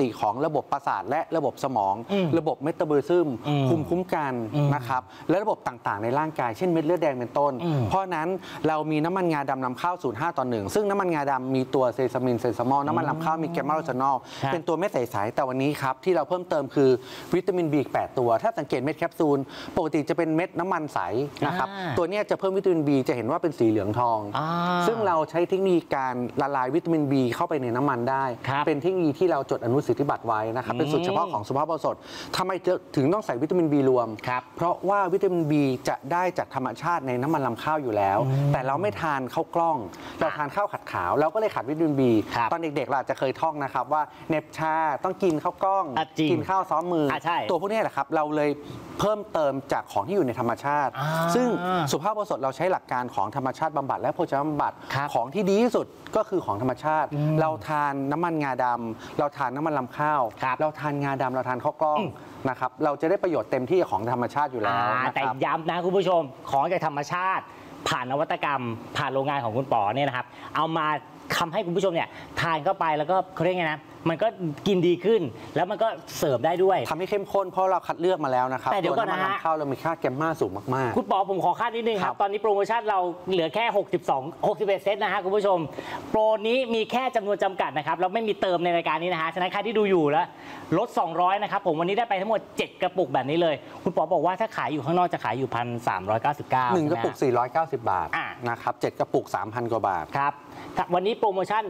ติของระบบประสาทและระบบสมองระบบเมตาบอลิซึมภูมิคุ้มกันนะครับและระบบต่างๆในร่างกายเช่นเม็ดเลือดแดงเป็นต้นเพราะนั้นเรามีน้ำมันงาดำนำเข้า0.5:1ซึ่งน้ำมันงาดำมีตัวเซซามินเซซามอลน้ำมันนำเข้ามีแกมมาโรซานอลเป็นตัวเม็ดใสๆแต่วันนี้ครับที่เราเพิ่มเติมคือวิตามิน B 8 ตัวถ้าสังเกตเม็ดแคปซูลปกติจะเป็นเม็ดน้ำมันใสนะครับตัวนี้จะเพิ่มวิตามิน B จะเห็นว่าเป็นสีเหลืองทองซึ่งเราใช้เทคนิคการละลายวิตามิน B เข้าไปในน้ำมันได้เป็นเทคนิคที่เราจดอนุสิทธิบัตรไว้นะครับเป็นสูตรเฉพาะของสุภาพบุรุษทำไมถึงต้องใส่วิตามิน B รวมเพราะว่าวิตามิน B จะได้จากธรรมชาติในน้ำมันลำข้าวอยู่แล้วแต่เราไม่ทานข้าวกล้องเราทานข้าวขัดขาวเราก็เลยขาดวิตามิน B ตอนเด็กๆเราอาจจะเคยท่องนะครับว่าเนปชาต้องกินข้าวกล้องกินข้าวซ้อมมือตัวพวกนี้แหละครับเราเลยเพิ่มเติมจากของที่อยู่ในธรรมชาติซึ่งสุภาพบุรุษเราใช้หลักการของธรรมชาติบำบัดและโภชนาบำบัดของที่ดีที่สุดก็คือของธรรมชาติเราทานน้ำมันงาดำเราทานน้ำมันลำข้าวเราทานงาดำเราทานข้าวกล้องนะครับเราจะได้ประโยชน์เต็มที่ของธรรมชาติอยู่แล้วแต่ย้ำนะคุณผู้ชมของจากธรรมชาติผ่านนวัตกรรมผ่านโรงงานของคุณป๋อเนี่ยนะครับเอามาทำให้คุณผู้ชมเนี่ยทานเข้าไปแล้วก็เขาเรียกไงนะมันก็กินดีขึ้นแล้วมันก็เสิร์ฟได้ด้วยทำให้เข้มข้นเพราะเราคัดเลือกมาแล้วนะครับแต่เดี๋ยวก่อนนะฮะข้าวเรามีค่าแกมมาสูงมากๆคุณป๋อผมขอค่านิดนึงครับตอนนี้โปรโมชั่นเราเหลือแค่61 เซตนะฮะคุณผู้ชมโปรนี้มีแค่จำนวนจำกัดนะครับแล้วไม่มีเติมในรายการนี้นะฮะฉะนั้นใครที่ดูอยู่แล้วลด200นะครับผมวันนี้ได้ไปทั้งหมด7กระปุกแบบนี้เลยคุณป๋อบอกว่าถ้าขายอยู่ข้างนอกจะขายอยู่1,399 1กระปุก490 บาทนะครับ7กระปุก 3,000 กว่าบาทครับวันนี้โปรโมชั่น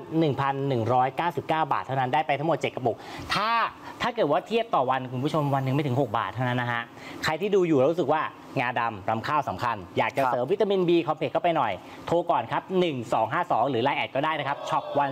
1,199 บาทเท่านั้นได้ไปทั้งหมด7กระปุกถ้าเกิดว่าเทียบต่อวันคุณผู้ชมวันหนึ่งไม่ถึง6 บาทเท่านั้นนะฮะใครที่ดูอยู่แล้วรู้สึกว่างาดำรำข้าวสำคัญอยากจะเสริมวิตามิน B คอมเพล็กซ์เข้าไปหน่อยโทรก่อนครับ1252หรือไลน์แอดก็ได้นะครับช็อปวัน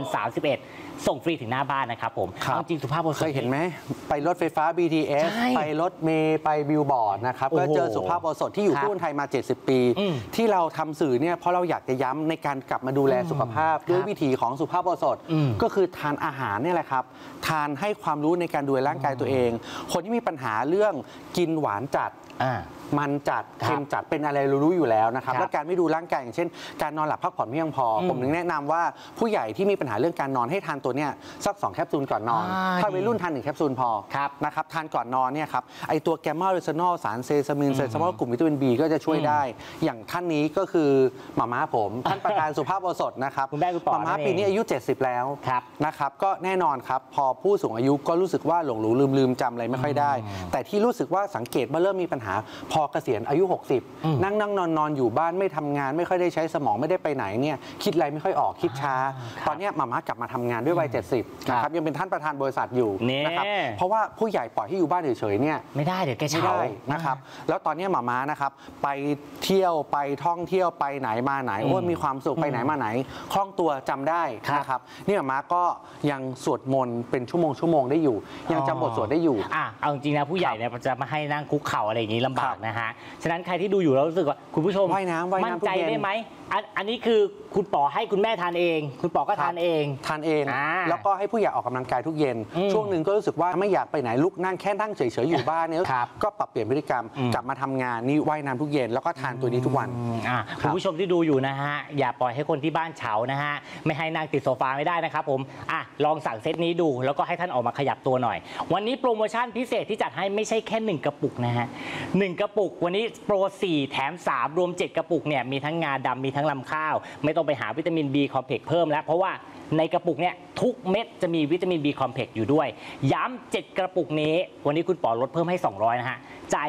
31ส่งฟรีถึงหน้าบ้านนะครับผมจริงสุภาพบุรุษเคยเห็นไหมไปรถไฟฟ้า BTS ไปรถเมล์ไปบิลบอร์ดนะครับก็เจอสุภาพบุรุษที่อยู่คู่คนไทยมา70 ปีที่เราทำสื่อเนี่ยเพราะเราอยากจะย้ำในการกลับมาดูแลสุขภาพด้วยวิถีของสุภาพบุรุษก็คือทานอาหารนี่แหละครับทานให้ความรู้ในการดูแลร่างกายตัวเองคนที่มีปัญหาเรื่องกินหวานจัดมันจัดเค็มจัดเป็นอะไรรู้อยู่แล้วนะครับและการไม่ดูร่างกายอย่างเช่นการนอนหลับพักผ่อนไม่เพียงพอผมถึงแนะนำว่าผู้ใหญ่ที่มีปัญหาเรื่องการนอนให้ทานตัวเนี้ยสัก2 แคปซูลก่อนนอนถ้าวัยรุ่นทาน1 แคปซูลพอนะครับทานก่อนนอนเนี่ยครับไอตัวแกมมาโรซานอลสารเซซามินเซซามอลกลุ่มวิตามิน B ก็จะช่วยได้อย่างท่านนี้ก็คือหม่าม้าผมท่านประธานสุภาพบุรุษนะครับหม่าม้าปีนี้อายุ70แล้วนะครับก็แน่นอนครับพอผู้สูงอายุก็รู้สึกว่าหลงลืมจำอะไรไม่ค่อยได้แต่ที่รู้สึกว่าสังเกตว่าเริ่มมีปัญหาพอเกษียณอายุ60นั่งนอนอยู่บ้านไม่ทำงานไม่ค่อยได้ใช้สมองไม่ได้ไปไหนเนี่ยคิดอะไรไม่ค่อยออกคิดช้าตอนนี้หม่าม้ากลับมาทำงานด้วยวัย70นะครับยังเป็นท่านประธานบริษัทอยู่นะครับเพราะว่าผู้ใหญ่ปล่อยให้อยู่บ้านเฉยๆเนี่ยไม่ได้เดี๋ยวแกเฉานะครับแล้วตอนนี้หม่าม้านะครับไปเที่ยวไปท่องเที่ยวไปไหนมาไหนโอ้มีความสุขไปไหนมาไหนคล่องตัวจำได้นะครับนี่หม่าม้าก็ยังสวดมนต์เป็นชั่วโมงได้อยู่ยังจำบทสวดได้อยู่เอาจริงนะผู้ใหญ่เนี่ยจะมาให้นั่งคุกเข่าอะไรอย่างนี้ลำบากนะฮะฉะนั้นใครที่ดูอยู่แล้วรู้สึกว่าคุณผู้ชมมั่นใจได้ไหมอันนี้คือคุณป๋อให้คุณแม่ทานเองคุณป๋อก็ทานเองแล้วก็ให้ผู้ใหญ่ออกกำลังกายทุกเย็นช่วงหนึ่งก็รู้สึกว่าไม่อยากไปไหนลุกนั่งแค่นั่งเฉยๆอยู่บ้านเนี่ยก็ปรับเปลี่ยนพฤติกรรมกลับมาทำงานนี่ว่ายน้ำทุกเย็นแล้วก็ทานตัวนี้ทุกวันคุณผู้ชมที่ดูอยู่นะฮะอย่าปล่อยให้คนที่บ้านเฉานะฮะไม่ให้นั่งติดโซฟาไม่ได้นะครับผมลองสั่งเซตนี้ดูแล้วก็ให้ท่านออกมาขยับตัวหน่อยวันนี้โปรโมชั่นพิเศษที่จัดให้ไม่ใช่แค่1 กระปุกนะฮะ1 กระปุกวันนี้โปร4 แถม 3รวม7 กระปุกเนี่ยมีทั้งงาดำมีทั้งลำข้าวไม่ต้องไปหาวิตามิน B คอมเพล็กซ์เพิ่มแล้วเพราะว่าในกระปุกเนี่ยทุกเม็ดจะมีวิตามิน B คอมเพล็กซ์อยู่ด้วยย้ำ7 กระปุกนี้วันนี้คุณป๋อลดเพิ่มให้200นะฮะจ่าย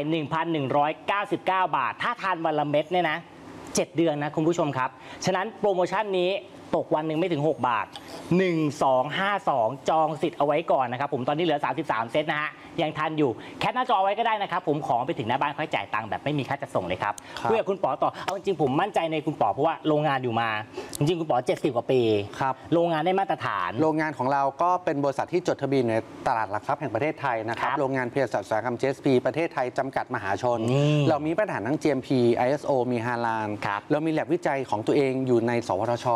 1,199 บาทถ้าทานวันละเม็ดเนี่ยนะ7 เดือนนะคุณผู้ชมครับฉะนั้นโปรโมชั่นนี้ตกวันหนึ่งไม่ถึง6 บาท1252จองสิทธิ์เอาไว้ก่อนนะครับผมตอนนี้เหลือ33 เซตนะฮะยังทันอยู่แคปหน้าจอไว้ก็ได้นะครับผมของไปถึงหน้าบ้านค่อยจ่ายตังค์แบบไม่มีค่าจัดส่งเลยครับคุยกับคุณป๋อต่อเอาจริงผมมั่นใจในคุณป๋อเพราะว่าโรงงานอยู่มาจริงๆคุณป๋อ70 กว่าปีโรงงานได้มาตรฐานโรงงานของเราก็เป็นบริษัทที่จดทะเบียนในตลาดหลักทรัพย์แห่งประเทศไทยนะครับโรงงานเภสัชอุตสาหกรรม GSP ประเทศไทยจำกัดมหาชนเรามีมาตรฐานทั้ง GMP ISO มีฮาลาลเรามีแลบวิจัยของตัวเองอยู่ในสวทชด้วย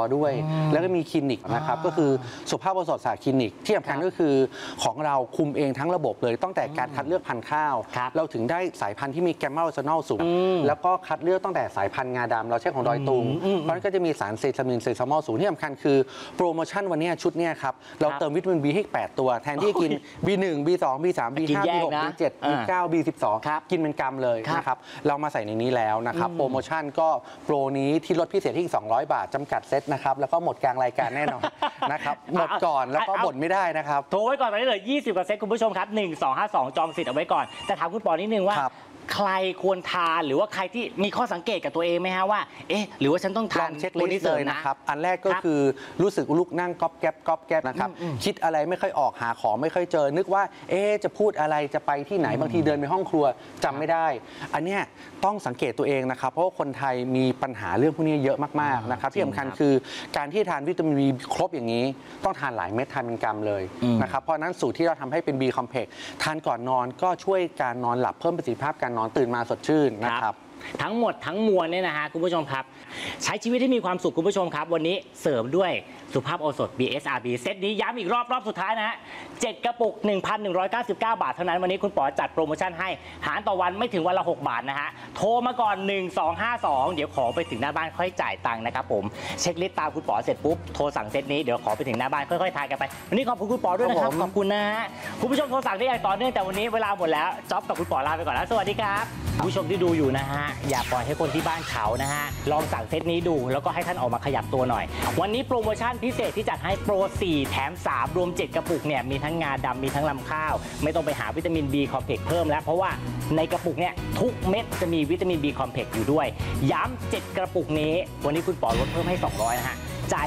แล้วก็มีคลินิกนะครับก็คือสุภาพบุรุษศาสตร์คลินิกที่สำคัญก็คือของเราคุมเองทั้งระบบเลยตั้งแต่การคัดเลือกพันธุ์ข้าวเราถึงได้สายพันธุ์ที่มีแกมมาโรซานอลสูงแล้วก็คัดเลือกตั้งแต่สายพันธุ์งาดำเราใช้ของดอยตุงเพราะนั้นก็จะมีสารเซซามินเซซามอลสูงที่สำคัญคือโปรโมชั่นวันนี้ชุดนี้ครับเราเติมวิตามิน B ให้8ตัวแทนที่กิน B1 B2 B3 B5 B6 B7 B9 B12 กินเป็นกรัมเลยนะครับเรามาใส่ในนี้แล้วนะครับโปรโมชั่นก็โปรนี้ที่ลดพิเศษที่200 บาทจำกัดเซตนะครับแล้วก็หมดกลางรายการแน่นอนนะครับหมดก่อนแล้วก็หมดไม่ได้นะครับโทรไว้ก่อนตอนนี้เลย20%คุณผู้ชมครับ1252จองสิทธิ์เอาไว้ก่อนแต่ถามคุณปอนิดนึงว่าใครควรทานหรือว่าใครที่มีข้อสังเกตกับตัวเองไหมฮะว่าเอ๊ะหรือว่าฉันต้องทานเช็คลิสต์เลยนะครับอันแรกก็คือรู้สึกลุกนั่งก๊อบแก๊บนะครับคิดอะไรไม่ค่อยออกหาของไม่ค่อยเจอนึกว่าเอ๊ะจะพูดอะไรจะไปที่ไหนบางทีเดินไปห้องครัวจำไม่ได้อันเนี้ยต้องสังเกตตัวเองนะครับเพราะว่าคนไทยมีปัญหาเรื่องพวกนี้เยอะมากๆนะครับที่สำคัญคือการที่ทานวิตามิน B ครบอย่างนี้ต้องทานหลายเม็ดทานเป็นกรัมเลยนะครับเพราะนั้นสูตรที่เราทำให้เป็น B Complex ทานก่อนนอนก็ช่วยการนอนหลับเพิ่มประสิทธิภาพการนอนตื่นมาสดชื่นนะครับทั้งหมดทั้งมวลเนี่ยนะฮะคุณผู้ชมครับใช้ชีวิตที่มีความสุขคุณผู้ชมครับวันนี้เสริมด้วยสุภาพโอสถ BSRB เซตนี้ย้ำอีกรอบสุดท้ายนะฮะ7กระปุก 1,199 บาทเท่านั้นวันนี้คุณป๋อจัดโปรโมชั่นให้หารต่อวันไม่ถึงวันละ6 บาทนะฮะโทรมาก่อน1252เดี๋ยวขอไปถึงหน้าบ้านค่อยจ่ายตังค์นะครับผมเช็คลิสต์ตามคุณป๋อเสร็จปุ๊บโทรสั่งเซตนี้เดี๋ยวขอไปถึงหน้าบ้านค่อยๆทานกันไปวันนี้ขอบคุณคุณป๋อด้วยนะครับขอบคุณนะฮะคุณผู้ชมโทรสั่งได้อย่างต่อเนื่องแต่วันนี้เวลาหมดแล้วจ๊อบกับคุณป๋อลาไปก่อนแล้วสวัสดีครับผู้ชมที่ดูอยู่นะฮะอย่าปล่อยให้คนที่บ้านเขานะฮะลองสั่งเซตนี้ดูแล้วก็ให้ท่านออกมาขยับตัวหน่อยวันนี้โปรโมชั่นพิเศษที่จัดให้โปร4แถม3รวม7กระปุกเนี่ยมีทั้งงาดำมีทั้งลำข้าวไม่ต้องไปหาวิตามิน B Complex เพิ่มแล้วเพราะว่าในกระปุกเนี่ยทุกเม็ดจะมีวิตามิน B Complex อยู่ด้วยย้ำ7กระปุกนี้วันนี้คุณป๋อลดเพิ่มให้200นะฮะจ่าย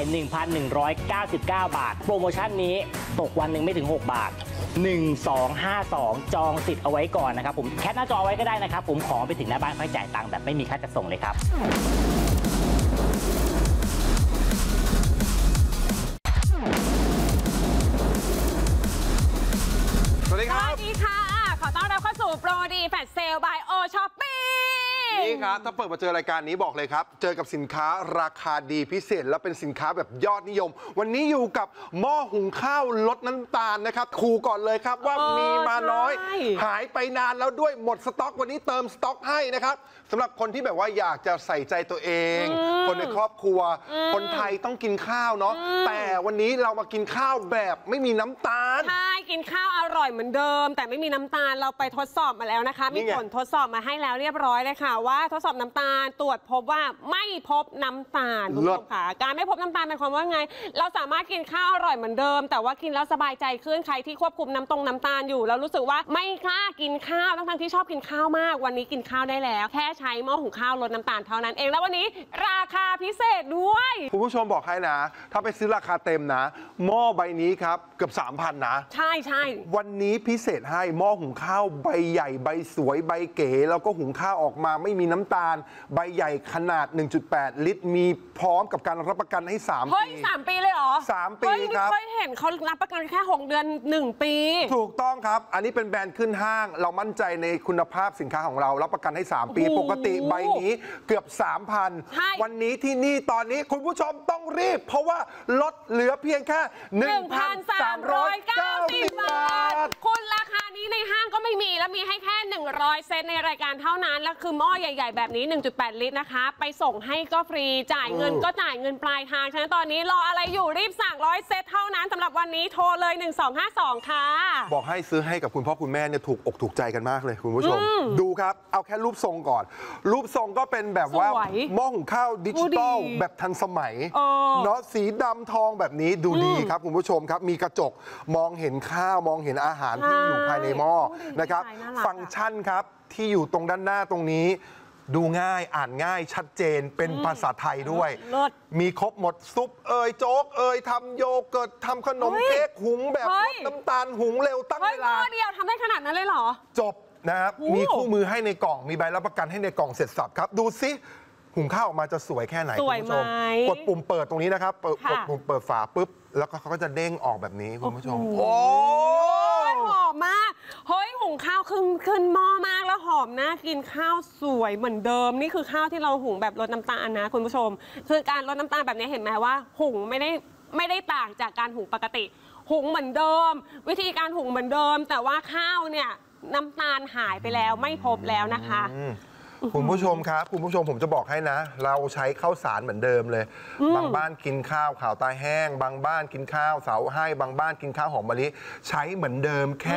1,199 บาทโปรโมชั่นนี้ตกวันหนึ่งไม่ถึง6 บาท1252จองสิทธิ์เอาไว้ก่อนนะครับผมแคปหน้าจอไว้ก็ได้นะครับผมขอไปถึงหน้าบ้านค่อยจ่ายตังค์แบบไม่มีค่าจัดส่งเลยครับสวัสดีครับสวัสดีค่ะขอต้อนรับเข้าสู่โปรดีแฟลชเซล by โอช้อปปิ้งนี่ครับถ้าเปิดมาเจอรายการนี้บอกเลยครับเจอกับสินค้าราคาดีพิเศษและเป็นสินค้าแบบยอดนิยมวันนี้อยู่กับหม้อหุงข้าวลดน้ำตาลนะครับขู่ก่อนเลยครับว่ามีมาน้อยหายไปนานแล้วด้วยหมดสต็อกวันนี้เติมสต็อกให้นะครับสำหรับคนที่แบบว่าอยากจะใส่ใจตัวเองคนในครอบครัวคนไทยต้องกินข้าวเนาะแต่วันนี้เรามากินข้าวแบบไม่มีน้ำตาลใช่กินข้าวอร่อยเหมือนเดิมแต่ไม่มีน้ำตาลเราไปทดสอบมาแล้วนะคะมีผลทดสอบมาให้แล้วเรียบร้อยเลยค่ะว่าทดสอบน้ำตาลตรวจพบว่าไม่พบน้ำตาลคุณผู้ชมค่ะการไม่พบน้ำตาลเป็นความว่าไงเราสามารถกินข้าวอร่อยเหมือนเดิมแต่ว่ากินแล้วสบายใจขึ้นใครที่ควบคุมน้ำตาลอยู่แล้วรู้สึกว่าไม่กล้ากินข้าวทั้งที่ชอบกินข้าวมากวันนี้กินข้าวได้แล้วแค่ใช้หม้อหุงข้าวลดน้ำตาลเท่านั้นเองแล้ววันนี้ราคาพิเศษด้วยคุณผู้ชมบอกให้นะถ้าไปซื้อราคาเต็มนะหม้อใบนี้ครับเกือบ 3,000 นะใช่วันนี้พิเศษให้หม้อหุงข้าวใบใหญ่ใบสวยใบเก๋แล้วก็หุงข้าวออกมาไม่มีน้ำตาลใบใหญ่ขนาด 1.8 ลิตรมีพร้อมกับการรับประกันให้3 ปีเฮ้ย3 ปีเลยเหรอ 3 ปีครับเคยเห็นเขารับประกันแค่6 เดือน1 ปีถูกต้องครับอันนี้เป็นแบรนด์ขึ้นห้างเรามั่นใจในคุณภาพสินค้าของเรารับประกันให้3 ปีปกติใบนี้เกือบ 3,000 วันนี้ที่นี่ตอนนี้คุณผู้ชมต้องรีบเพราะว่าลดเหลือเพียงแค่ 1,390 บาทคุณราคานี้ในห้างก็ไม่มีแล้วมีให้แค่100เซตในรายการเท่านั้นแล้วคือหม้อใหญ่ๆแบบนี้ 1.8 ลิตรนะคะไปส่งให้ก็ฟรีจ่ายเงินก็จ่ายเงินปลายทางฉะนั้นตอนนี้รออะไรอยู่รีบสั่ง100เซตเท่านั้นสำหรับวันนี้โทรเลย1252ค่ะบอกให้ซื้อให้กับคุณพ่อคุณแม่เนี่ยถูกอกถูกใจกันมากเลยคุณผู้ชมดูครับเอาแค่รูปทรงก่อนรูปทรงก็เป็นแบบว่าหม้อหุงข้าวดิจิตอลแบบทันสมัยเนาะสีดำทองแบบนี้ดูดีครับคุณผู้ชมครับมีกระจกมองเห็นข้าวมองเห็นอาหารที่อยู่ภายในหม้อนะครับฟังก์ชันครับที่อยู่ตรงด้านหน้าตรงนี้ดูง่ายอ่านง่ายชัดเจนเป็นภาษาไทยด้วยมีครบหมดซุปโจ๊กทำโยเกิร์ตทำขนมเค้กหุงแบบลดน้ำตาลหุงเร็วตั้งเวลาเดียวทำได้ขนาดนั้นเลยเหรอจบนะครับมีคู่มือให้ในกล่องมีใบรับประกันให้ในกล่องเสร็จสับครับดูซิหุงข้าวออกมาจะสวยแค่ไหนคุณผู้ชมกดปุ่มเปิดตรงนี้นะครับกดปุ่มเปิดฝาปุ๊บแล้วเขาก็จะเด้งออกแบบนี้คุณผู้ชมโอ้ยหอมมากเฮ้ยหุงข้าวขึ้นหม้อมากแล้วหอมน่ากินข้าวสวยเหมือนเดิมนี่คือข้าวที่เราหุงแบบลดน้ำตาลนะคุณผู้ชมคือการลดน้ำตาลแบบนี้เห็นไหมว่าหุงไม่ได้ต่างจากการหุงปกติหุงเหมือนเดิมวิธีการหุงเหมือนเดิมแต่ว่าข้าวเนี่ยน้ำตาลหายไปแล้วไม่พบแล้วนะคะคุณผู้ชมครับคุณผู้ชมผมจะบอกให้นะเราใช้ข้าวสารเหมือนเดิมเลยบางบ้านกินข้าวขาวตาแห้งบางบ้านกินข้าวเสาให้บางบ้านกินข้าวหอมมะลิใช้เหมือนเดิมแค่